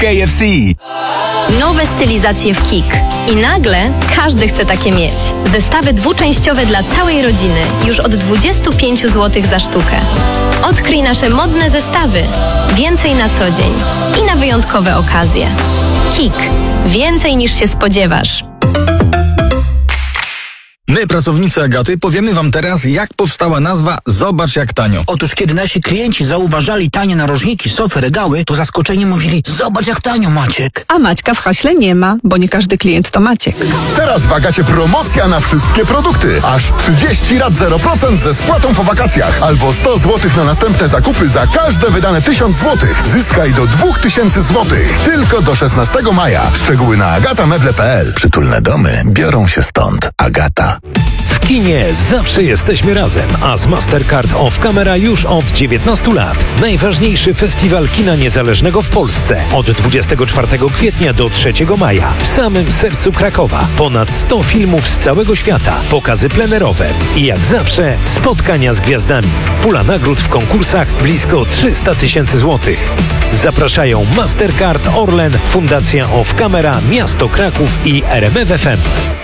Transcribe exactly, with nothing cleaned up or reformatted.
K F C. Nowe stylizacje w Kik. I nagle każdy chce takie mieć. Zestawy dwuczęściowe dla całej rodziny. Już od dwadzieścia pięć złotych za sztukę. Odkryj nasze modne zestawy. Więcej na co dzień. I na wyjątkowe okazje. Kik. Więcej niż się spodziewasz. My, pracownicy Agaty, powiemy wam teraz, jak powstała nazwa Zobacz jak tanio. Otóż kiedy nasi klienci zauważali tanie narożniki, sofy, regały, to zaskoczeni mówili: zobacz jak tanio, Maciek. A Maćka w haśle nie ma, bo nie każdy klient to Maciek. Teraz w Agacie promocja na wszystkie produkty. Aż trzydzieści rat zero procent ze spłatą po wakacjach. Albo sto złotych na następne zakupy za każde wydane tysiąc złotych. Zyskaj do dwa tysiące złotych. Tylko do szesnastego maja. Szczegóły na agatameble kropka p l. Przytulne domy biorą się stąd. Agata. W kinie zawsze jesteśmy razem, a z Mastercard Off Camera już od dziewiętnastu lat. Najważniejszy festiwal kina niezależnego w Polsce. Od dwudziestego czwartego kwietnia do trzeciego maja. W samym sercu Krakowa. Ponad sto filmów z całego świata. Pokazy plenerowe. I jak zawsze spotkania z gwiazdami. Pula nagród w konkursach blisko trzysta tysięcy złotych. Zapraszają Mastercard, Orlen, Fundacja Off Camera, Miasto Kraków i R M F F M.